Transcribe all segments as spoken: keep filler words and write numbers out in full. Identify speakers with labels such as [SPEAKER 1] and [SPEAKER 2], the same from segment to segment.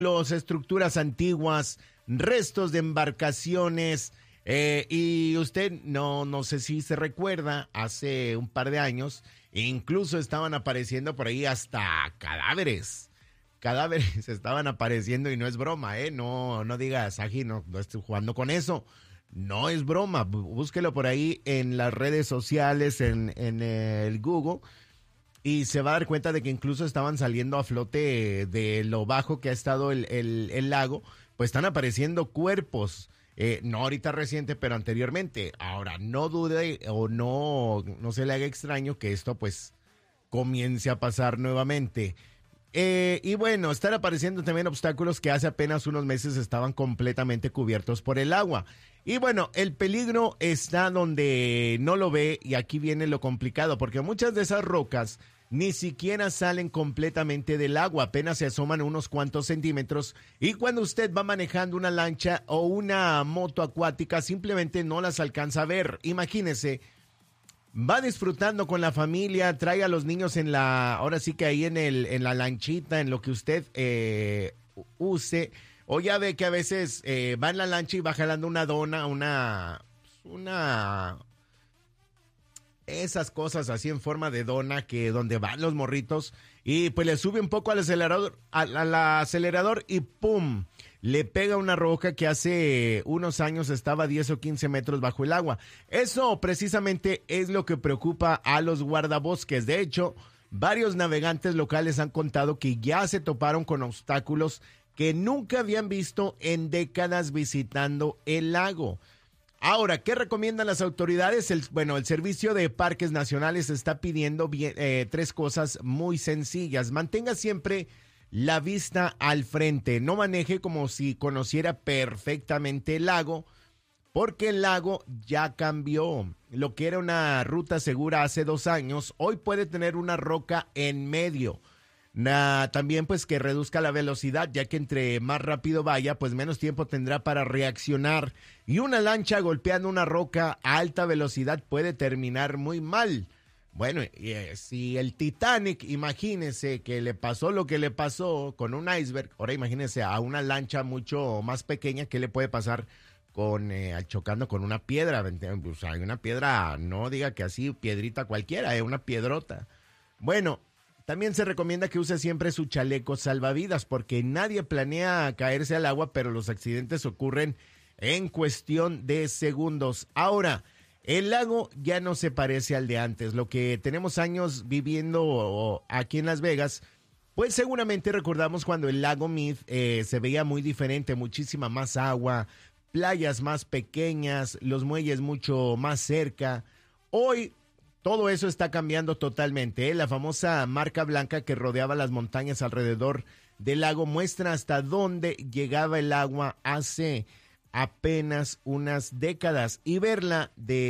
[SPEAKER 1] Los estructuras antiguas, restos de embarcaciones, eh, y usted no, no sé si se recuerda, hace un par de años, incluso estaban apareciendo por ahí hasta cadáveres. Cadáveres estaban apareciendo y no es broma, ¿eh? No, no digas, Aji, no, no estoy jugando con eso. No es broma, búsquelo por ahí en las redes sociales, en, en el Google. Y se va a dar cuenta de que incluso estaban saliendo a flote de lo bajo que ha estado el, el, el lago, pues están apareciendo cuerpos, eh, no ahorita reciente, pero anteriormente. Ahora, no dude o no, no se le haga extraño que esto pues comience a pasar nuevamente. Eh, y bueno, están apareciendo también obstáculos que hace apenas unos meses estaban completamente cubiertos por el agua. Y bueno, el peligro está donde no lo ve, y aquí viene lo complicado, porque muchas de esas rocas ni siquiera salen completamente del agua, apenas se asoman unos cuantos centímetros, y cuando usted va manejando una lancha o una moto acuática simplemente no las alcanza a ver. Imagínese, va disfrutando con la familia, trae a los niños en la, ahora sí que ahí en, el, en la lanchita, en lo que usted eh, use. O ya ve que a veces eh, va en la lancha y va jalando una dona, una, una, esas cosas así en forma de dona que donde van los morritos, y pues le sube un poco al acelerador, al, al acelerador y ¡pum! Le pega una roca que hace unos años estaba diez o quince metros bajo el agua. Eso precisamente es lo que preocupa a los guardabosques. De hecho, varios navegantes locales han contado que ya se toparon con obstáculos que nunca habían visto en décadas visitando el lago. Ahora, ¿qué recomiendan las autoridades? El, bueno, el Servicio de Parques Nacionales está pidiendo bien, eh, tres cosas muy sencillas. Mantenga siempre la vista al frente. No maneje como si conociera perfectamente el lago, porque el lago ya cambió. Lo que era una ruta segura hace dos años, hoy puede tener una roca en medio. Nah, también pues que reduzca la velocidad, ya que entre más rápido vaya, pues menos tiempo tendrá para reaccionar. Y una lancha golpeando una roca a alta velocidad puede terminar muy mal. Bueno, y, eh, si el Titanic, imagínese que le pasó lo que le pasó con un iceberg, ahora imagínese a una lancha mucho más pequeña, ¿qué le puede pasar con eh, chocando con una piedra? O sea, una piedra, no diga que así, piedrita cualquiera, es eh, una piedrota. Bueno, también se recomienda que use siempre su chaleco salvavidas, porque nadie planea caerse al agua, pero los accidentes ocurren en cuestión de segundos. Ahora, el lago ya no se parece al de antes. Lo que tenemos años viviendo aquí en Las Vegas, pues seguramente recordamos cuando el lago Mead eh, se veía muy diferente, muchísima más agua, playas más pequeñas, los muelles mucho más cerca. Hoy todo eso está cambiando totalmente, ¿eh? La famosa marca blanca que rodeaba las montañas alrededor del lago muestra hasta dónde llegaba el agua hace apenas unas décadas, y verla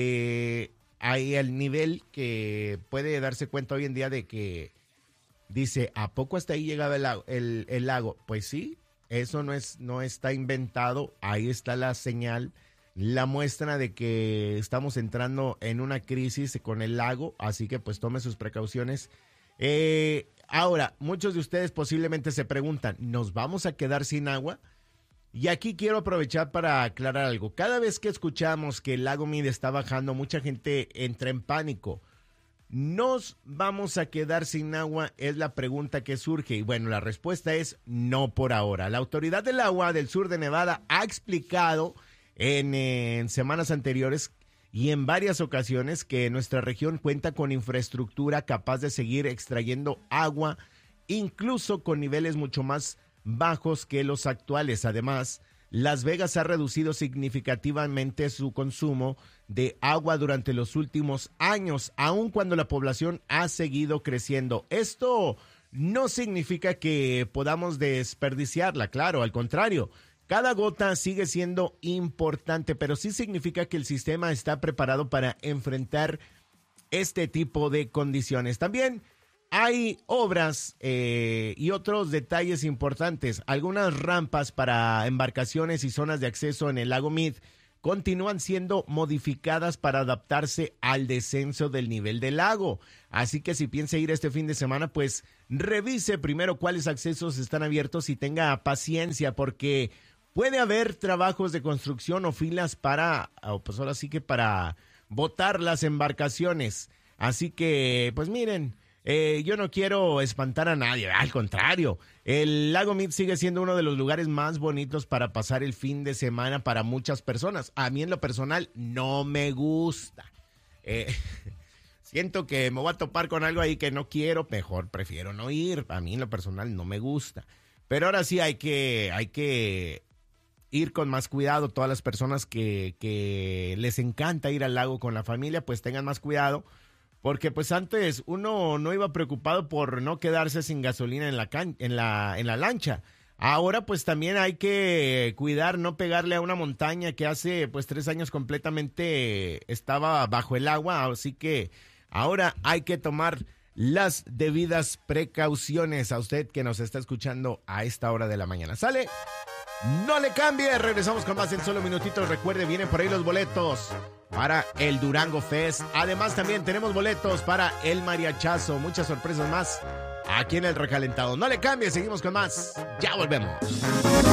[SPEAKER 1] de ahí al nivel que puede darse cuenta hoy en día de que dice, ¿a poco hasta ahí llegaba el lago? El, el lago? Pues sí, eso no, es, no está inventado, ahí está la señal, la muestra de que estamos entrando en una crisis con el lago, así que pues tome sus precauciones. Eh, ahora, muchos de ustedes posiblemente se preguntan, ¿nos vamos a quedar sin agua? Y aquí quiero aprovechar para aclarar algo. Cada vez que escuchamos que el lago Mead está bajando, mucha gente entra en pánico. ¿Nos vamos a quedar sin agua? Es la pregunta que surge. Y bueno, la respuesta es no por ahora. La Autoridad del Agua del Sur de Nevada ha explicado en, en semanas anteriores y en varias ocasiones que nuestra región cuenta con infraestructura capaz de seguir extrayendo agua, incluso con niveles mucho más bajos que los actuales. Además, Las Vegas ha reducido significativamente su consumo de agua durante los últimos años, aun cuando la población ha seguido creciendo. Esto no significa que podamos desperdiciarla, claro, al contrario. Cada gota sigue siendo importante, pero sí significa que el sistema está preparado para enfrentar este tipo de condiciones. También hay obras eh, y otros detalles importantes. Algunas rampas para embarcaciones y zonas de acceso en el lago Mead continúan siendo modificadas para adaptarse al descenso del nivel del lago. Así que si piensa ir este fin de semana, pues revise primero cuáles accesos están abiertos y tenga paciencia, porque puede haber trabajos de construcción o filas para, o pues ahora sí que para botar las embarcaciones. Así que, pues miren, eh, yo no quiero espantar a nadie, al contrario. El lago Mead sigue siendo uno de los lugares más bonitos para pasar el fin de semana para muchas personas. A mí en lo personal no me gusta. Eh, siento que me voy a topar con algo ahí que no quiero, mejor prefiero no ir. A mí en lo personal no me gusta. Pero ahora sí hay que, hay que ir con más cuidado. Todas las personas que, que les encanta ir al lago con la familia, pues tengan más cuidado. Porque pues antes uno no iba preocupado por no quedarse sin gasolina en la, can- en la, en la lancha. Ahora pues también hay que cuidar, no pegarle a una montaña que hace pues tres años completamente estaba bajo el agua. Así que ahora hay que tomar las debidas precauciones. A usted que nos está escuchando a esta hora de la mañana. ¿Sale? No le cambie, regresamos con más en solo minutitos. Recuerde, vienen por ahí los boletos para el Durango Fest. Además también tenemos boletos para el mariachazo. Muchas sorpresas más aquí en el Recalentado. No le cambie, seguimos con más. Ya volvemos.